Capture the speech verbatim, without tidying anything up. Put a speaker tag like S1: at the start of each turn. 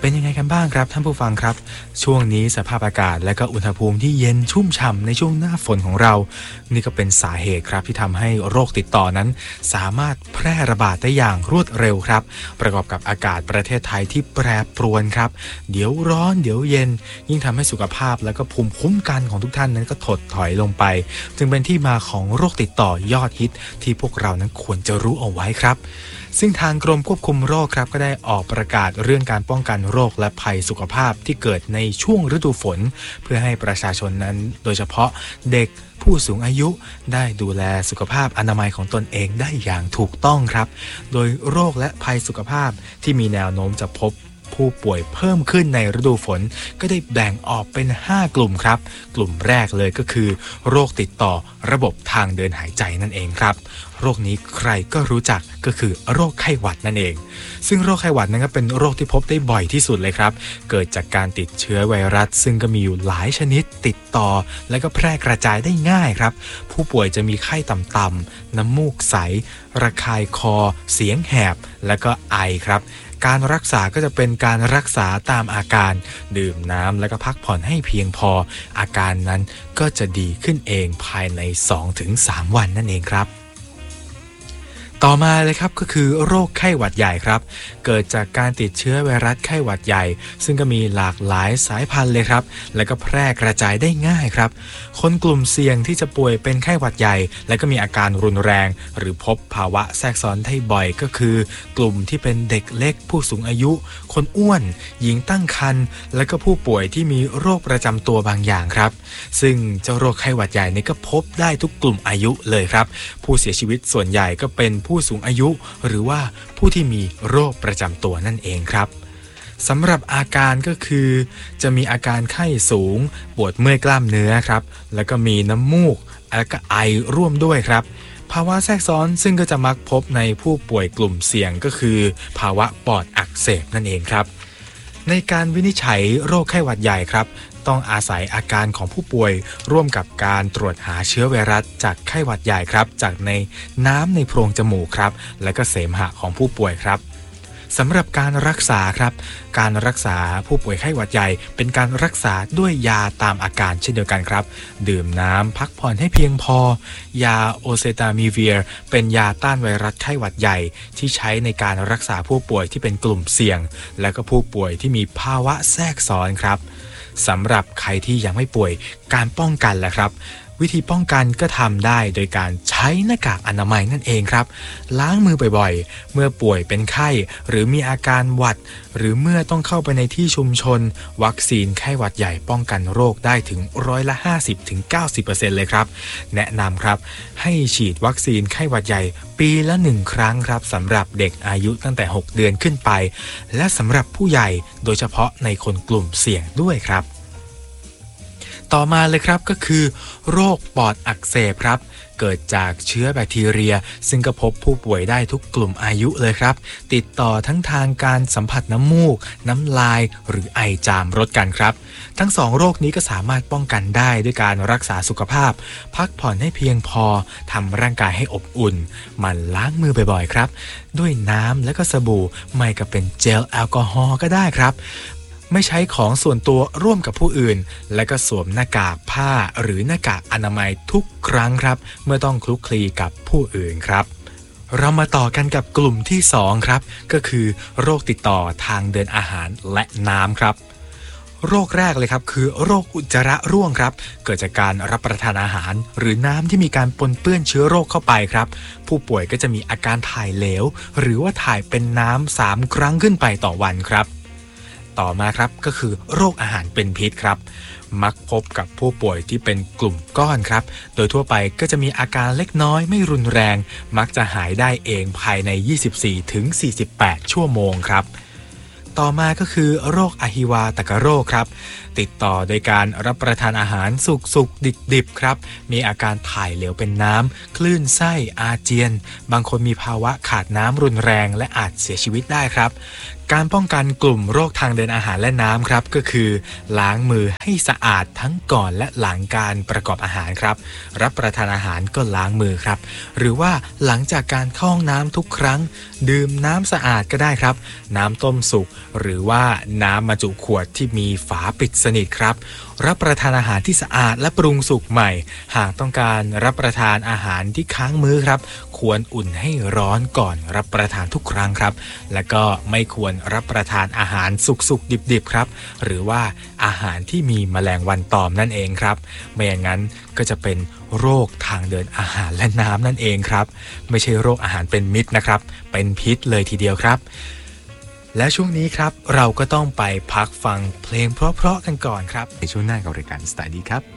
S1: เป็นยังไงกันบ้างครับท่านผู้ฟังครับช่วงนี้สภาพอากาศและก็อุณหภูมิที่เย็นชุ่มฉ่ำในช่วงหน้าฝนของเรานี่ก็เป็นสาเหตุครับที่ทำให้โรคติดต่อนั้นสามารถแพร่ระบาดได้อย่างรวดเร็วครับประกอบกับอากาศประเทศไทยที่แปรปรวนครับเดี๋ยวร้อนเดี๋ยวเย็นยิ่งทำให้สุขภาพและก็ภูมิคุ้มกันของทุกท่านนั้นก็ถดถอยลงไปจึงเป็นที่มาของโรคติดต่อยอดฮิตที่พวกเรานั้นควรจะรู้เอาไว้ครับซึ่งทางกรมควบคุมโรคครับก็ได้ออกประกาศเรื่องการป้องกันโรคและภัยสุขภาพที่เกิดในช่วงฤดูฝนเพื่อให้ประชาชนนั้นโดยเฉพาะเด็กผู้สูงอายุได้ดูแลสุขภาพอนามัยของตนเองได้อย่างถูกต้องครับโดยโรคและภัยสุขภาพที่มีแนวโน้มจะพบผู้ป่วยเพิ่มขึ้นในฤดูฝนก็ได้แบ่งออกเป็นห้ากลุ่มครับกลุ่มแรกเลยก็คือโรคติดต่อระบบทางเดินหายใจนั่นเองครับโรคนี้ใครก็รู้จักก็คือโรคไข้หวัดนั่นเองซึ่งโรคไข้หวัดนั้นก็เป็นโรคที่พบได้บ่อยที่สุดเลยครับเกิดจากการติดเชื้อไวรัสซึ่งก็มีอยู่หลายชนิดติดต่อและก็แพร่กระจายได้ง่ายครับผู้ป่วยจะมีไข้ต่ำๆน้ำมูกใสระคายคอเสียงแหบและก็ไอครับการรักษาก็จะเป็นการรักษาตามอาการดื่มน้ำและก็พักผ่อนให้เพียงพออาการนั้นก็จะดีขึ้นเองภายใน สองถึงสาม วันนั่นเองครับต่อมาเลยครับก็คือโรคไข้หวัดใหญ่ครับเกิดจากการติดเชื้อไวรัสไข้หวัดใหญ่ซึ่งก็มีหลากหลายสายพันธุ์เลยครับและก็แพร่กระจายได้ง่ายครับคนกลุ่มเสี่ยงที่จะป่วยเป็นไข้หวัดใหญ่และก็มีอาการรุนแรงหรือพบภาวะแทรกซ้อนได้บ่อยก็คือกลุ่มที่เป็นเด็กเล็กผู้สูงอายุคนอ้วนหญิงตั้งครรภ์และก็ผู้ป่วยที่มีโรคประจำตัวบางอย่างครับซึ่งเจ้าโรคไข้หวัดใหญ่นี้ก็พบได้ทุกกลุ่มอายุเลยครับผู้เสียชีวิตส่วนใหญ่ก็เป็นผู้สูงอายุหรือว่าผู้ที่มีโรคประจำตัวนั่นเองครับสำหรับอาการก็คือจะมีอาการไข้สูงปวดเมื่อยกล้ามเนื้อครับแล้วก็มีน้ำมูกและก็ไอร่วมด้วยครับภาวะแทรกซ้อนซึ่งก็จะมักพบในผู้ป่วยกลุ่มเสี่ยงก็คือภาวะปอดอักเสบนั่นเองครับในการวินิจฉัยโรคไข้หวัดใหญ่ครับต้องอาศัยอาการของผู้ป่วยร่วมกับการตรวจหาเชื้อไวรัสจากไข้หวัดใหญ่ครับจากในน้ำในโพรงจมูกครับและก็เสมหะของผู้ป่วยครับสำหรับการรักษาครับการรักษาผู้ป่วยไข้หวัดใหญ่เป็นการรักษาด้วยยาตามอาการเช่นเดียวกันครับดื่มน้ำพักผ่อนให้เพียงพอยาโอเซตามีเวียร์เป็นยาต้านไวรัสไข้หวัดใหญ่ที่ใช้ในการรักษาผู้ป่วยที่เป็นกลุ่มเสี่ยงและก็ผู้ป่วยที่มีภาวะแทรกซ้อนครับสำหรับใครที่ยังไม่ป่วยการป้องกันแหละครับวิธีป้องกันก็ทำได้โดยการใช้หน้ากากอนามัยนั่นเองครับล้างมือบ่อยๆเมื่อป่วยเป็นไข้หรือมีอาการหวัดหรือเมื่อต้องเข้าไปในที่ชุมชนวัคซีนไข้หวัดใหญ่ป้องกันโรคได้ถึงร้อยละ ห้าสิบถึงเก้าสิบเปอร์เซ็นต์ เลยครับแนะนำครับให้ฉีดวัคซีนไข้หวัดใหญ่ปีละหนึ่งครั้งครับสำหรับเด็กอายุตั้งแต่หกเดือนขึ้นไปและสำหรับผู้ใหญ่โดยเฉพาะในคนกลุ่มเสี่ยงด้วยครับต่อมาเลยครับก็คือโรคปอดอักเสบครับเกิดจากเชื้อแบคทีเรียซึ่งก็พบผู้ป่วยได้ทุกกลุ่มอายุเลยครับติดต่อทั้งทางการสัมผัสน้ำมูกน้ำลายหรือไอจามรดกันครับทั้งสองโรคนี้ก็สามารถป้องกันได้ด้วยการรักษาสุขภาพพักผ่อนให้เพียงพอทำร่างกายให้อบอุ่นหมั่นล้างมือบ่อยๆครับด้วยน้ำและก็สบู่ไม่ก็เป็นเจลแอลกอฮอล์ก็ได้ครับไม่ใช้ของส่วนตัวร่วมกับผู้อื่นและก็สวมหน้ากากผ้าหรือหน้ากากอนามัยทุกครั้งครับเมื่อต้องคลุกคลีกับผู้อื่นครับเรามาต่อกันกับกลุ่มที่สองครับก็คือโรคติดต่อทางเดินอาหารและน้ำครับโรคแรกเลยครับคือโรคอุจจาระร่วงครับเกิดจากการรับประทานอาหารหรือน้ำที่มีการปนเปื้อนเชื้อโรคเข้าไปครับผู้ป่วยก็จะมีอาการถ่ายเหลวหรือว่าถ่ายเป็นน้ำสามครั้งขึ้นไปต่อวันครับต่อมาครับก็คือโรคอาหารเป็นพิษครับมักพบกับผู้ป่วยที่เป็นกลุ่มก้อนครับโดยทั่วไปก็จะมีอาการเล็กน้อยไม่รุนแรงมักจะหายได้เองภายใน ยี่สิบสี่ถึงสี่สิบแปด ชั่วโมงครับต่อมาก็คือโรคอหิวาตกโรคครับติดต่อโดยการรับประทานอาหารสุกสุกดิบดิบครับมีอาการถ่ายเหลวเป็นน้ำคลื่นไส้อาเจียนบางคนมีภาวะขาดน้ำรุนแรงและอาจเสียชีวิตได้ครับการป้องกันกลุ่มโรคทางเดินอาหารและน้ำครับก็คือล้างมือให้สะอาดทั้งก่อนและหลังการประกอบอาหารครับรับประทานอาหารก็ล้างมือครับหรือว่าหลังจากการเข้าห้องน้ำทุกครั้งดื่มน้ำสะอาดก็ได้ครับน้ำต้มสุกหรือว่าน้ำบรรจุขวดที่มีฝาปิดสนิทครับรับประทานอาหารที่สะอาดและปรุงสุกใหม่หากต้องการรับประทานอาหารที่ค้างมื้อครับควรอุ่นให้ร้อนก่อนรับประทานทุกครั้งครับและก็ไม่ควรรับประทานอาหารสุกๆดิบๆครับหรือว่าอาหารที่มีแมลงวันตอมนั่นเองครับไม่อย่างนั้นก็จะเป็นโรคทางเดินอาหารและน้ำนั่นเองครับไม่ใช่โรคอาหารเป็นมิตรนะครับเป็นพิษเลยทีเดียวครับและช่วงนี้ครับเราก็ต้องไปพักฟังเพลงเพราะๆกันก่อนครับในช่วงหน้ากับรายการสไตล์ดีครับ